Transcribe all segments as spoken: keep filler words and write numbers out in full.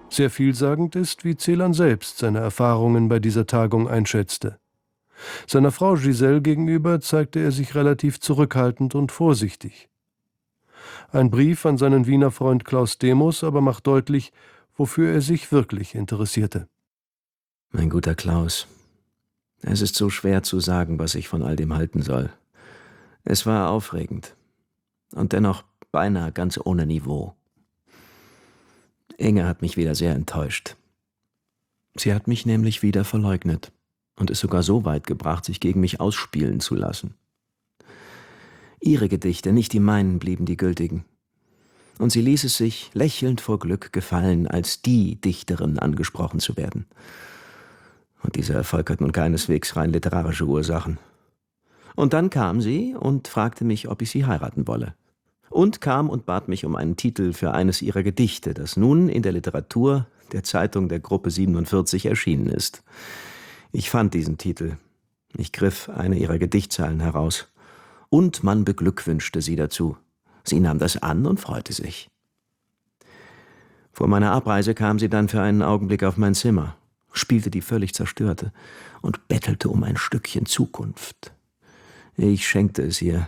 Sehr vielsagend ist, wie Celan selbst seine Erfahrungen bei dieser Tagung einschätzte. Seiner Frau Giselle gegenüber zeigte er sich relativ zurückhaltend und vorsichtig. Ein Brief an seinen Wiener Freund Klaus Demos aber macht deutlich, wofür er sich wirklich interessierte. Mein guter Klaus, es ist so schwer zu sagen, was ich von all dem halten soll. Es war aufregend und dennoch beinahe ganz ohne Niveau. Inge hat mich wieder sehr enttäuscht. Sie hat mich nämlich wieder verleugnet und es sogar so weit gebracht, sich gegen mich ausspielen zu lassen. Ihre Gedichte, nicht die meinen, blieben die gültigen. Und sie ließ es sich lächelnd vor Glück gefallen, als die Dichterin angesprochen zu werden. Und dieser Erfolg hat nun keineswegs rein literarische Ursachen. Und dann kam sie und fragte mich, ob ich sie heiraten wolle. Und kam und bat mich um einen Titel für eines ihrer Gedichte, das nun in der Literatur der Zeitung der Gruppe siebenundvierzig erschienen ist. Ich fand diesen Titel. Ich griff eine ihrer Gedichtzeilen heraus. Und man beglückwünschte sie dazu. Sie nahm das an und freute sich. Vor meiner Abreise kam sie dann für einen Augenblick auf mein Zimmer, spielte die völlig zerstörte und bettelte um ein Stückchen Zukunft. Ich schenkte es ihr.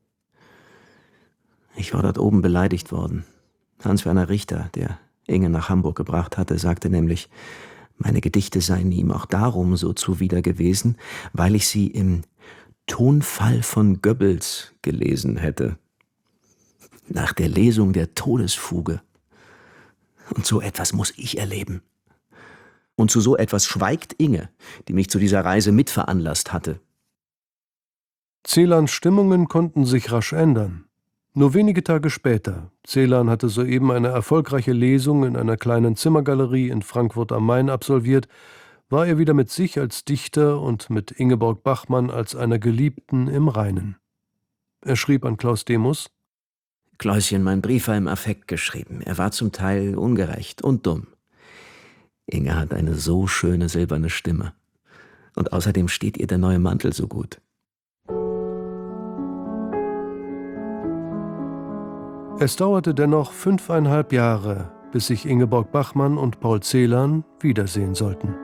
Ich war dort oben beleidigt worden. Hans-Werner Richter, der Inge nach Hamburg gebracht hatte, sagte nämlich, meine Gedichte seien ihm auch darum so zuwider gewesen, weil ich sie im Tonfall von Goebbels gelesen hätte. Nach der Lesung der Todesfuge. Und so etwas muss ich erleben. Und zu so etwas schweigt Inge, die mich zu dieser Reise mitveranlasst hatte. Celans Stimmungen konnten sich rasch ändern. Nur wenige Tage später, Celan hatte soeben eine erfolgreiche Lesung in einer kleinen Zimmergalerie in Frankfurt am Main absolviert, war er wieder mit sich als Dichter und mit Ingeborg Bachmann als einer Geliebten im Reinen. Er schrieb an Klaus Demos: Kläuschen, mein Brief war im Affekt geschrieben. Er war zum Teil ungerecht und dumm. Inge hat eine so schöne silberne Stimme. Und außerdem steht ihr der neue Mantel so gut. Es dauerte dennoch fünfeinhalb Jahre, bis sich Ingeborg Bachmann und Paul Celan wiedersehen sollten.